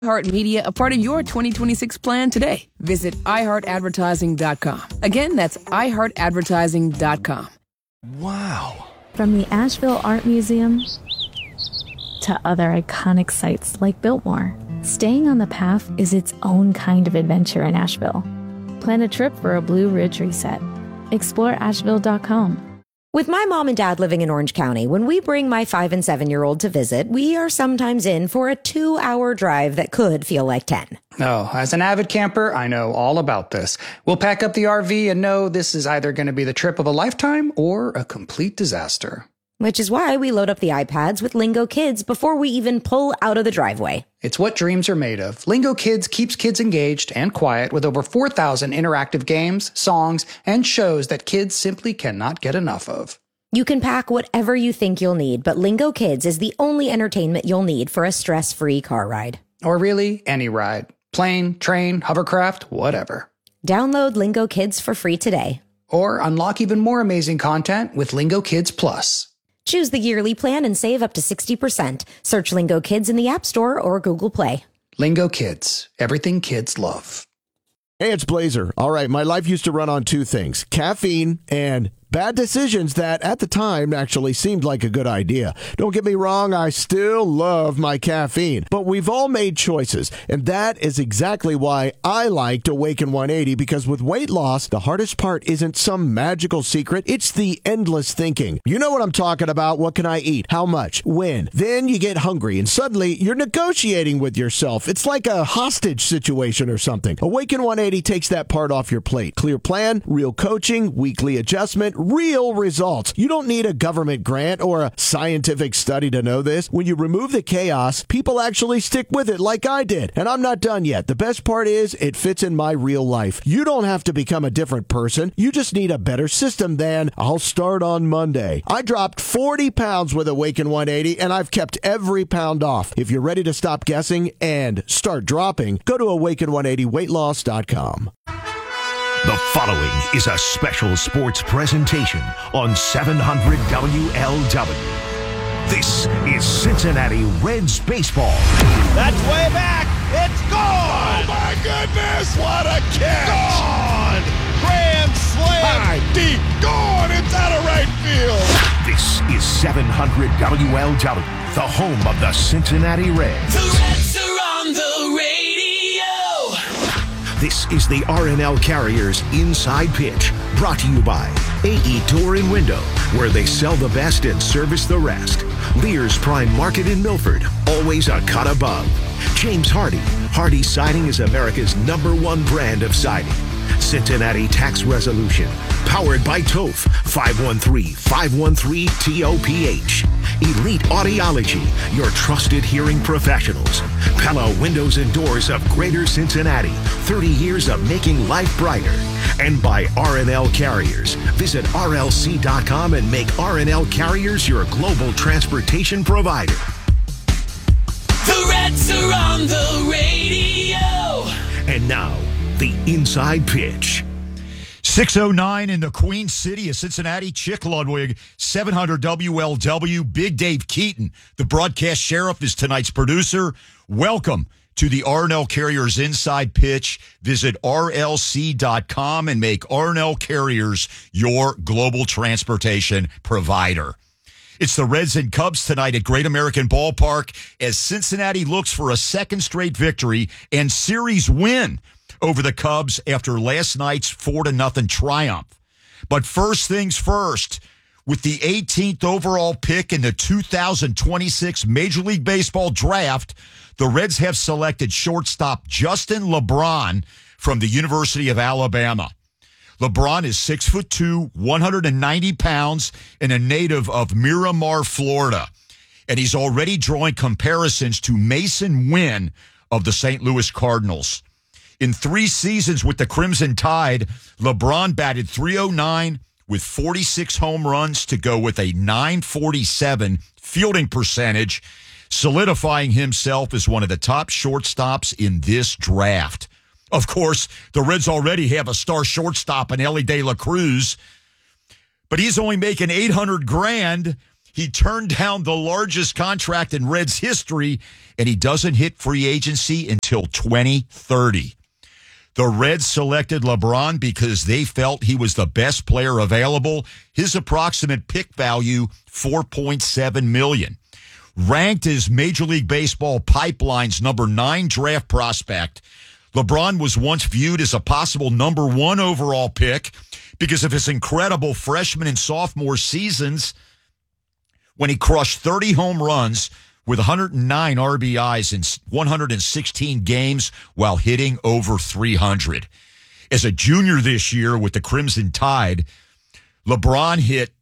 iHeartMedia a part of your 2026 plan today. Visit iHeartAdvertising.com. Again, that's iHeartAdvertising.com. Wow. From the Asheville Art Museum to other iconic sites like Biltmore, staying on the path is its own kind of adventure in Asheville. Plan a trip for a Blue Ridge reset. Explore Asheville.com. With my mom and dad living in Orange County, when we bring my 5 and 7-year-old to visit, we are sometimes in for a 2-hour drive that could feel like 10. Oh, as an avid camper, I know all about this. We'll pack up the RV and know this is either going to be the trip of a lifetime or a complete disaster. Which is why we load up the iPads with Lingo Kids before we even pull out of the driveway. It's what dreams are made of. Lingo Kids keeps kids engaged and quiet with over 4,000 interactive games, songs, and shows that kids simply cannot get enough of. You can pack whatever you think you'll need, but Lingo Kids is the only entertainment you'll need for a stress-free car ride. Or really, any ride. Plane, train, hovercraft, whatever. Download Lingo Kids for free today. Or unlock even more amazing content with Lingo Kids Plus. Choose the yearly plan and save up to 60%. Search Lingo Kids in the App Store or Google Play. Lingo Kids. Everything kids love. Hey, it's Blazer. All right, my life used to run on two things, caffeine and bad decisions that at the time actually seemed like a good idea. Don't get me wrong, I still love my caffeine, but we've all made choices, and that is exactly why I liked Awaken 180, because with weight loss, the hardest part isn't some magical secret, it's the endless thinking. You know what I'm talking about. What can I eat? How much? When? Then you get hungry, and suddenly you're negotiating with yourself. It's like a hostage situation or something. Awaken 180 takes that part off your plate. Clear plan, real coaching, weekly adjustment, real results. You don't need a government grant or a scientific study to know this. When you remove the chaos, people actually stick with it like I did. And I'm not done yet. The best part is it fits in my real life. You don't have to become a different person. You just need a better system than I'll start on Monday. I dropped 40 pounds with Awaken 180 and I've kept every pound off. If you're ready to stop guessing and start dropping, go to awaken180weightloss.com. The following is a special sports presentation on 700 WLW. This is Cincinnati Reds baseball. That's way back. It's gone. Oh, my goodness. What a catch. Gone. Grand slam. High, deep, gone. It's out of right field. This is 700 WLW, the home of the Cincinnati Reds. The Reds are on the radio. This is the RNL Carriers Inside Pitch, brought to you by AE Door and Window, where they sell the best and service the rest. Lear's Prime Market in Milford, always a cut above. James Hardy. Hardy Siding is America's #1 brand of siding. Cincinnati Tax Resolution, powered by TOF, 513-513-TOPH. Elite Audiology, your trusted hearing professionals. Pella Windows and Doors of Greater Cincinnati, 30 years of making life brighter. And by RNL Carriers. Visit RLC.com and make RNL Carriers your global transportation provider. The Reds are on the radio. And now, the Inside Pitch. 6:09 in the Queen City of Cincinnati. Chick Ludwig, 700 WLW. Big Dave Keaton, the broadcast sheriff, is tonight's producer. Welcome to the RNL Carriers Inside Pitch. Visit RLC.com and make RNL Carriers your global transportation provider. It's the Reds and Cubs tonight at Great American Ballpark as Cincinnati looks for a second straight victory and series win over the Cubs after last night's 4-0 triumph. But first things first, with the 18th overall pick in the 2026 Major League Baseball draft, the Reds have selected shortstop Justin LeBron from the University of Alabama. LeBron is 6'2", 190 pounds, and a native of Miramar, Florida. And he's already drawing comparisons to Mason Wynn of the St. Louis Cardinals. In 3 seasons with the Crimson Tide, LeBron batted .309 with 46 home runs to go with a .947 fielding percentage, solidifying himself as one of the top shortstops in this draft. Of course, the Reds already have a star shortstop in Elly De La Cruz, but he's only making $800,000, He turned down the largest contract in Reds history, and he doesn't hit free agency until 2030. The Reds selected LeBron because they felt he was the best player available. His approximate pick value, $4.7 million. Ranked as Major League Baseball Pipeline's number 9 draft prospect, LeBron was once viewed as a possible number 1 overall pick because of his incredible freshman and sophomore seasons when he crushed 30 home runs with 109 RBIs in 116 games while hitting over 300. As a junior this year with the Crimson Tide, LeBron hit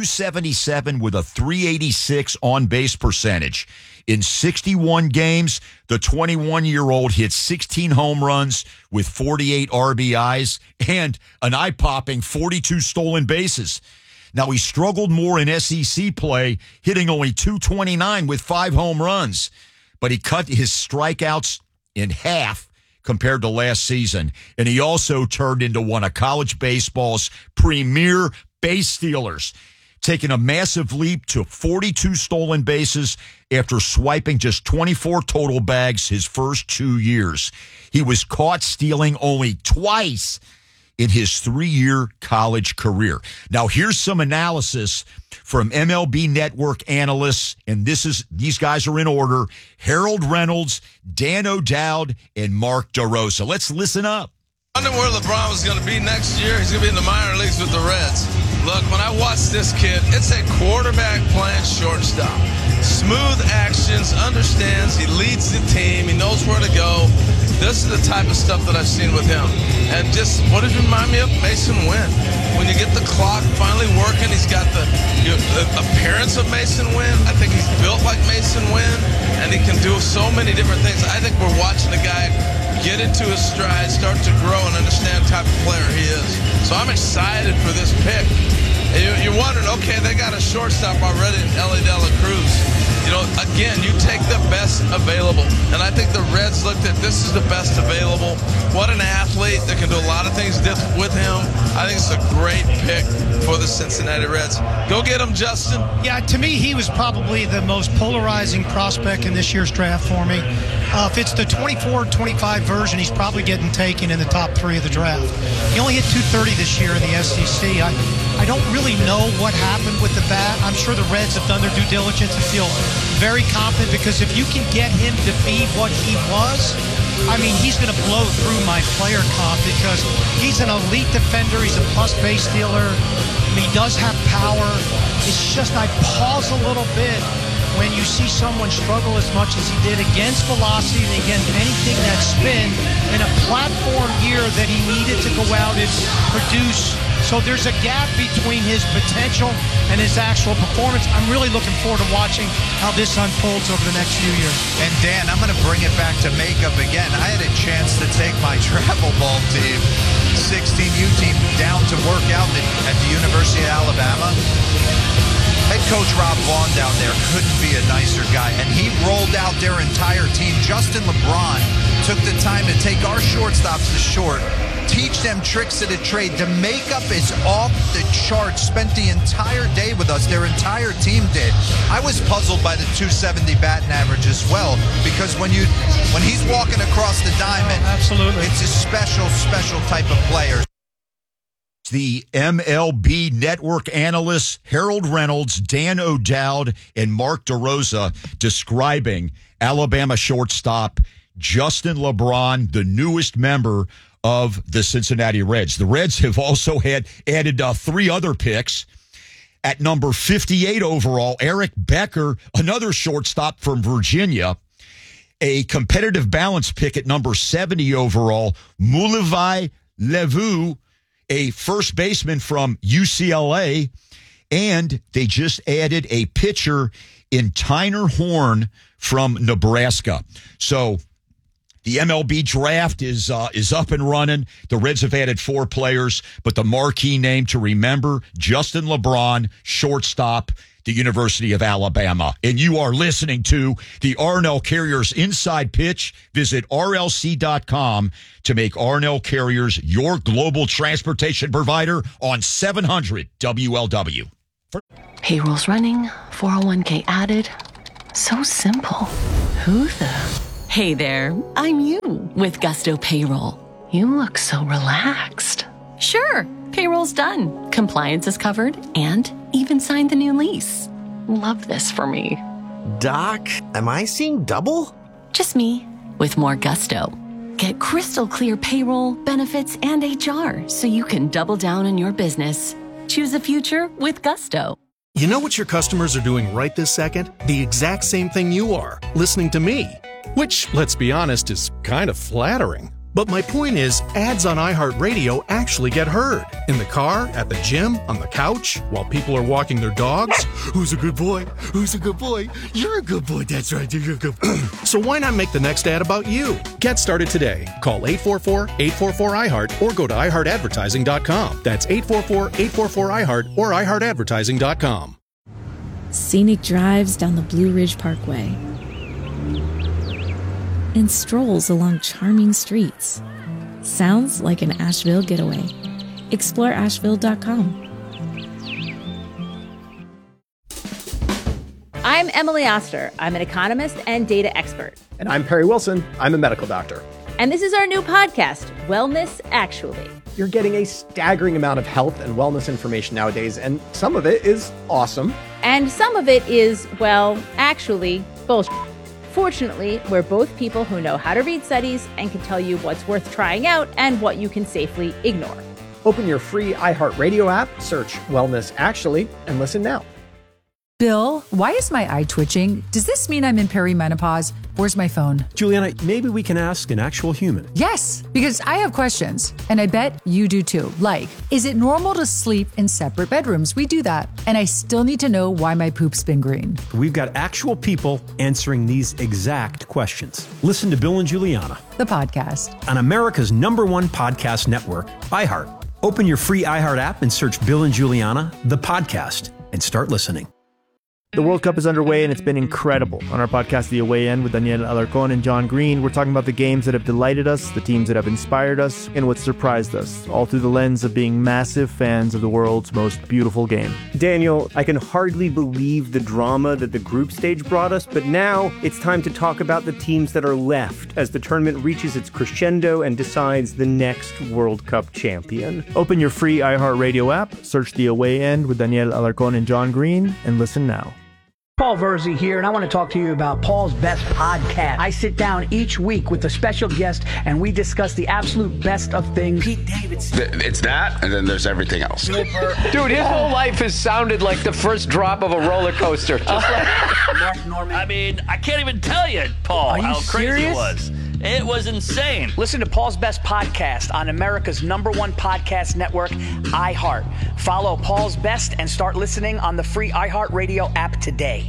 .277 with a .386 on-base percentage. In 61 games, the 21-year-old hit 16 home runs with 48 RBIs and an eye-popping 42 stolen bases. Now, he struggled more in SEC play, hitting only .229 with 5 home runs, but he cut his strikeouts in half compared to last season, and he also turned into one of college baseball's premier base stealers, taking a massive leap to 42 stolen bases after swiping just 24 total bags his first 2 years. He was caught stealing only twice in his 3-year college career. Now, here's some analysis from MLB Network analysts, and these guys are in order: Harold Reynolds, Dan O'Dowd, and Mark DeRosa. Let's listen up. I wonder where LeBron was going to be next year. He's going to be in the minor leagues with the Reds. Look, when I watch this kid, it's a quarterback playing shortstop. Smooth actions, understands, he leads the team, he knows where to go. This is the type of stuff that I've seen with him. And just, what does it remind me of? Mason Wynn. When you get the clock finally working, he's got the appearance of Mason Wynn. I think he's built like Mason Wynn, and he can do so many different things. I think we're watching a guy get into his stride, start to grow, and understand the type of player he is. So I'm excited for this pick. And you're wondering, okay, they got a shortstop already in Ellie De La Cruz. You know, again, you take the best available. And I think the Reds looked at this is the best available. What an athlete that can do a lot of things with him. I think it's a great pick for the Cincinnati Reds. Go get him, Justin. Yeah, to me, he was probably the most polarizing prospect in this year's draft for me. If it's the 24-25 version, he's probably getting taken in the top 3 of the draft. He only hit .230 this year in the SEC. I don't really know what happened with the bat. I'm sure the Reds have done their due diligence and feel very confident, because if you can get him to be what he was, I mean, he's going to blow through my player comp, because he's an elite defender. He's a plus base stealer. He does have power. It's just I pause a little bit when you see someone struggle as much as he did against velocity and against anything that spin in a platform year that he needed to go out and produce. So there's a gap between his potential and his actual performance. I'm really looking forward to watching how this unfolds over the next few years. And Dan, I'm going to bring it back to makeup again. I had a chance to take my travel ball team, 16U team, down to work out at the University of Alabama. Head coach Rob Vaughn down there couldn't be a nicer guy, and he rolled out their entire team. Justin LeBron took the time to take our shortstops to short, teach them tricks of the trade. The makeup is off the charts. Spent the entire day with us. Their entire team did. I was puzzled by the .270 batting average as well, because when he's walking across the diamond, absolutely, it's a special type of player. The MLB Network analysts Harold Reynolds, Dan O'Dowd, and Mark DeRosa describing Alabama shortstop Justin LeBron, the newest member of the Cincinnati Reds. The Reds have also added 3 other picks. At number 58 overall, Eric Becker, another shortstop from Virginia. A competitive balance pick at number 70 overall, Mulivai Levu, a first baseman from UCLA, and they just added a pitcher in Tyner Horn from Nebraska. So the MLB draft is up and running. The Reds have added 4 players, but the marquee name to remember, Justin LeBron, shortstop, the University of Alabama. And you are listening to the R+L Carriers Inside Pitch. Visit RLC.com to make R+L Carriers your global transportation provider on 700 WLW. Payroll's running, 401k added. So simple. Who the? Hey there, I'm you with Gusto Payroll. You look so relaxed. Sure, payroll's done. Compliance is covered and even signed the new lease. Love this for me. Doc, am I seeing double? Just me with more gusto. Get crystal clear payroll, benefits, and HR so you can double down on your business. Choose a future with Gusto. You know what your customers are doing right this second? The exact same thing you are, listening to me. Which, let's be honest, is kind of flattering. But my point is, ads on iHeartRadio actually get heard. In the car, at the gym, on the couch, while people are walking their dogs. Who's a good boy? Who's a good boy? You're a good boy, that's right, you're a good boy. So why not make the next ad about you? Get started today. Call 844-844-iHeart or go to iHeartAdvertising.com. That's 844-844-iHeart or iHeartAdvertising.com. Scenic drives down the Blue Ridge Parkway and strolls along charming streets. Sounds like an Asheville getaway. Explore Asheville.com. I'm Emily Oster. I'm an economist and data expert. And I'm Perry Wilson. I'm a medical doctor. And this is our new podcast, Wellness Actually. You're getting a staggering amount of health and wellness information nowadays, and some of it is awesome. And some of it is, well, actually, bullshit. Fortunately, we're both people who know how to read studies and can tell you what's worth trying out and what you can safely ignore. Open your free iHeartRadio app, search Wellness Actually, and listen now. Bill, why is my eye twitching? Does this mean I'm in perimenopause? Where's my phone? Juliana, maybe we can ask an actual human. Yes, because I have questions, and I bet you do too. Like, is it normal to sleep in separate bedrooms? We do that. And I still need to know why my poop's been green. We've got actual people answering these exact questions. Listen to Bill and Juliana, the podcast, on America's #1 podcast network, iHeart. Open your free iHeart app and search Bill and Juliana, the podcast, and start listening. The World Cup is underway, and it's been incredible. On our podcast, The Away End, with Daniel Alarcón and John Green, we're talking about the games that have delighted us, the teams that have inspired us, and what surprised us, all through the lens of being massive fans of the world's most beautiful game. Daniel, I can hardly believe the drama that the group stage brought us, but now it's time to talk about the teams that are left as the tournament reaches its crescendo and decides the next World Cup champion. Open your free iHeartRadio app, search The Away End with Daniel Alarcón and John Green, and listen now. Paul Verzi here, and I want to talk to you about Paul's Best Podcast. I sit down each week with a special guest, and we discuss the absolute best of things. Pete Davidson. It's that, and then there's everything else. Dude, his whole life has sounded like the first drop of a roller coaster. Just like Mark Norman. I mean, I can't even tell you, Paul, how crazy it was. It was insane. Listen to Paul's Best Podcast on America's #1 podcast network, iHeart. Follow Paul's Best and start listening on the free iHeartRadio app today.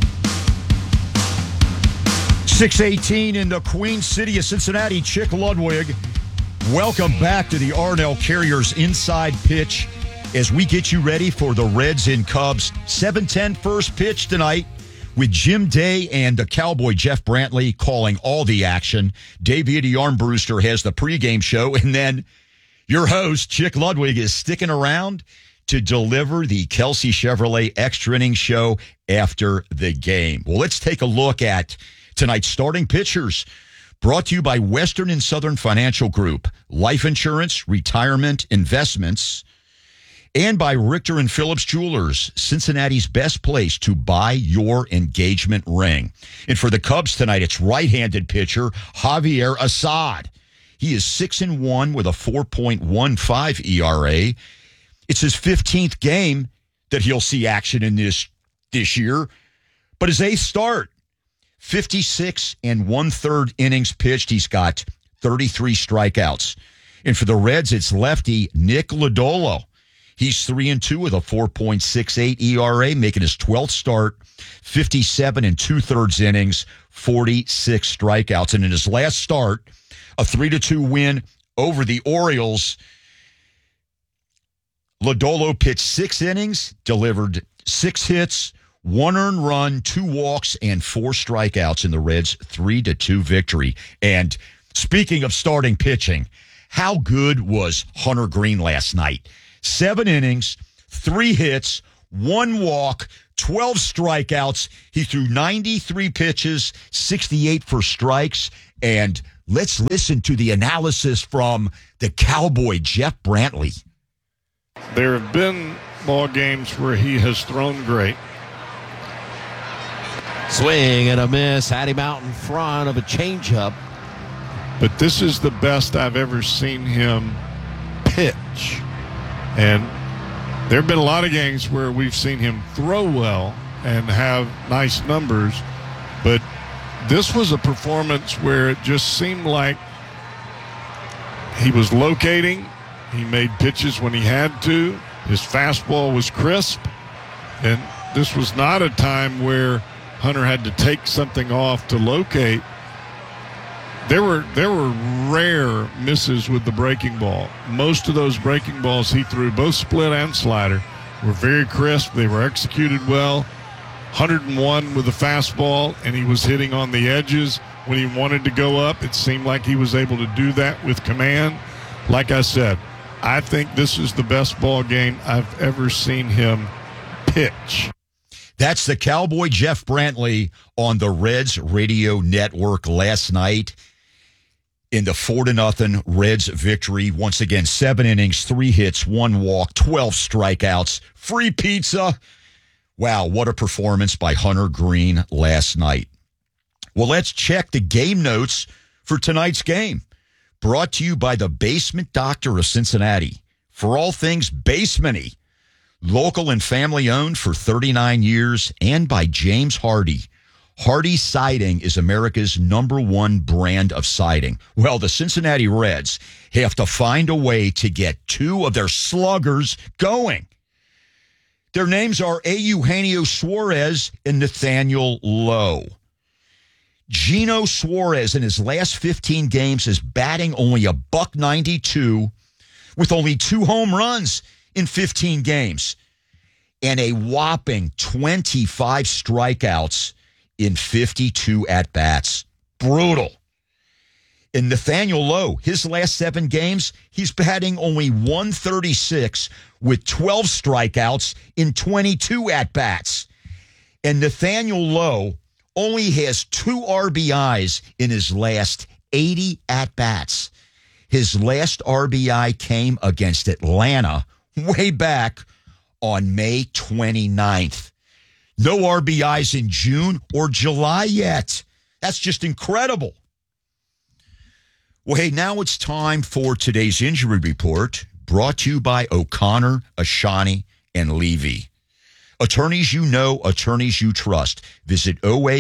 6:18 in the Queen City of Cincinnati. Chick Ludwig, welcome back to the Arnell Carriers Inside Pitch as we get you ready for the Reds and Cubs 7:10 first pitch tonight, with Jim Day and the Cowboy Jeff Brantley calling all the action. Dave Eddie Armbruster has the pregame show, and then your host, Chick Ludwig, is sticking around to deliver the Kelsey Chevrolet Extra Innings show after the game. Well, let's take a look at tonight's starting pitchers, brought to you by Western and Southern Financial Group, life insurance, retirement, investments, and by Richter and Phillips Jewelers, Cincinnati's best place to buy your engagement ring. And for the Cubs tonight, it's right-handed pitcher Javier Assad. He is 6-1 with a 4.15 ERA. It's his 15th game that he'll see action in this year, but his 8th start, 56 1/3 innings pitched. He's got 33 strikeouts. And for the Reds, it's lefty Nick Lodolo. He's 3-2 with a 4.68 ERA, making his 12th start, 57 2/3 innings, 46 strikeouts. And in his last start, a 3-2 win over the Orioles, Lodolo pitched 6 innings, delivered 6 hits, 1 earned run, 2 walks, and 4 strikeouts in the Reds' 3-2 victory. And speaking of starting pitching, how good was Hunter Green last night? 7 innings, 3 hits, 1 walk, 12 strikeouts. He threw 93 pitches, 68 for strikes. And let's listen to the analysis from the Cowboy, Jeff Brantley. There have been ball games where he has thrown great. Swing and a miss. Had him out in front of a changeup. But this is the best I've ever seen him pitch. And there have been a lot of games where we've seen him throw well and have nice numbers. But this was a performance where it just seemed like he was locating. He made pitches when he had to. His fastball was crisp. And this was not a time where Hunter had to take something off to locate. There were rare misses with the breaking ball. Most of those breaking balls he threw, both split and slider, were very crisp. They were executed well. 101 with the fastball, and he was hitting on the edges. When he wanted to go up, it seemed like he was able to do that with command. Like I said, I think this is the best ball game I've ever seen him pitch. That's the Cowboy Jeff Brantley on the Reds radio network last night in the 4-0 Reds victory. Once again, 7 innings, 3 hits, 1 walk, 12 strikeouts, free pizza. Wow, what a performance by Hunter Greene last night. Well, let's check the game notes for tonight's game. Brought to you by the Basement Doctor of Cincinnati. For all things basement-y. Local and family owned for 39 years, and by James Hardy. Hardy Siding is America's #1 brand of siding. Well, the Cincinnati Reds have to find a way to get 2 of their sluggers going. Their names are Eugenio Suarez and Nathaniel Lowe. Gino Suarez in his last 15 games is batting only a .192 with only 2 home runs in 15 games and a whopping 25 strikeouts in 52 at-bats. Brutal. And Nathaniel Lowe, his last 7 games, he's batting only .136 with 12 strikeouts in 22 at-bats. And Nathaniel Lowe only has 2 RBIs in his last 80 at-bats. His last RBI came against Atlanta way back on May 29th. No RBIs in June or July yet. That's just incredible. Well, hey, now it's time for today's injury report, brought to you by O'Connor, Ashani, and Levy. Attorneys you know, attorneys you trust. Visit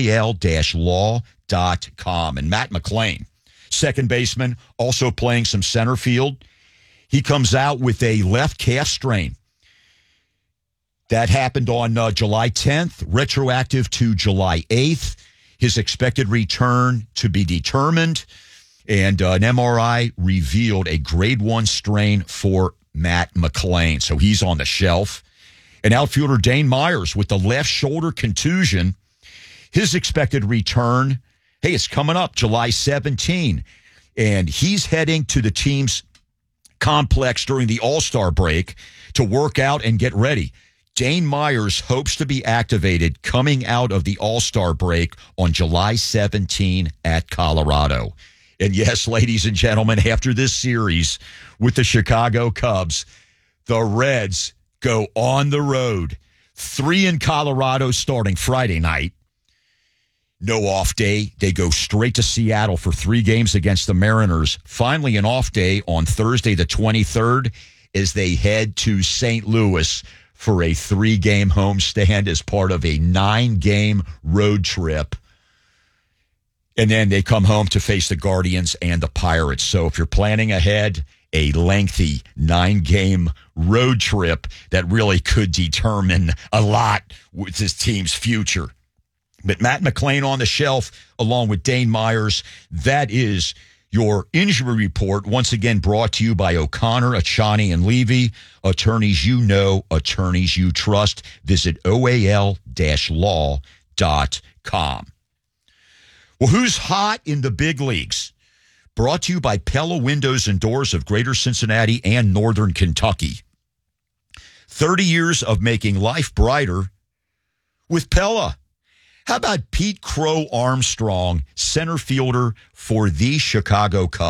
oal-law.com. And Matt McClain, second baseman, also playing some center field. He comes out with a left calf strain. That happened on July 10th, retroactive to July 8th. His expected return to be determined. And an MRI revealed a grade 1 strain for Matt McClain. So he's on the shelf. And outfielder Dane Myers with the left shoulder contusion. His expected return, hey, it's coming up July 17. And he's heading to the team's complex during the All-Star break to work out and get ready. Dane Myers hopes to be activated coming out of the All-Star break on July 17 at Colorado. And yes, ladies and gentlemen, after this series with the Chicago Cubs, the Reds go on the road. 3 in Colorado starting Friday night. No off day. They go straight to Seattle for 3 games against the Mariners. Finally, an off day on Thursday the 23rd as they head to St. Louis for a 3-game homestand as part of a 9-game road trip. And then they come home to face the Guardians and the Pirates. So if you're planning ahead, a lengthy 9-game road trip that really could determine a lot with this team's future. But Matt McClain on the shelf, along with Dane Myers, that is your injury report, once again brought to you by O'Connor, Achani, and Levy. Attorneys you know, attorneys you trust. Visit oal-law.com. Well, who's hot in the big leagues? Brought to you by Pella Windows and Doors of Greater Cincinnati and Northern Kentucky. 30 years of making life brighter with Pella. How about Pete Crow Armstrong, center fielder for the Chicago Cubs?